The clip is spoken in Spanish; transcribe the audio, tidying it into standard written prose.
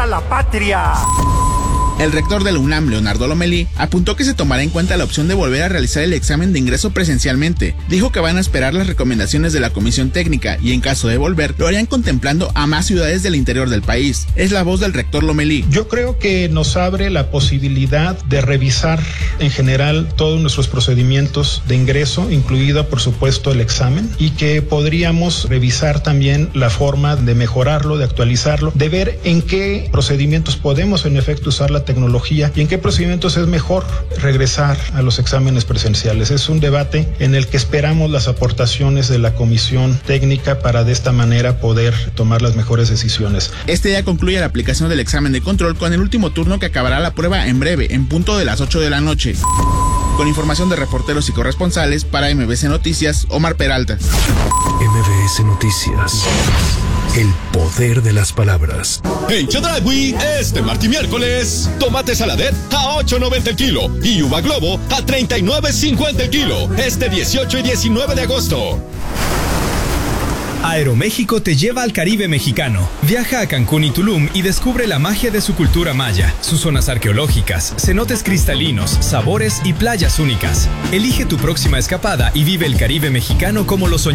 ¡Viva la patria! El rector de la UNAM, Leonardo Lomelí, apuntó que se tomará en cuenta la opción de volver a realizar el examen de ingreso presencialmente. Dijo que van a esperar las recomendaciones de la comisión técnica y en caso de volver, lo harían contemplando a más ciudades del interior del país. Es la voz del rector Lomelí. Yo creo que nos abre la posibilidad de revisar en general todos nuestros procedimientos de ingreso, incluido por supuesto el examen, y que podríamos revisar también la forma de mejorarlo, de actualizarlo, de ver en qué procedimientos podemos en efecto usar la tecnología y en qué procedimientos es mejor regresar a los exámenes presenciales. Es un debate en el que esperamos las aportaciones de la comisión técnica para de esta manera poder tomar las mejores decisiones. Este día concluye la aplicación del examen de control con el último turno que acabará la prueba en breve, en punto de las 8 de la noche. Con información de reporteros y corresponsales para MBC Noticias, Omar Peralta. MBC Noticias. El poder de las palabras. En Chedraui, este martes y miércoles, tomate saladet a $8.90 el kilo y uva globo a $39.50 el kilo. Este 18 y 19 de agosto. Aeroméxico te lleva al Caribe mexicano. Viaja a Cancún y Tulum y descubre la magia de su cultura maya, sus zonas arqueológicas, cenotes cristalinos, sabores y playas únicas. Elige tu próxima escapada y vive el Caribe mexicano como lo soñaste.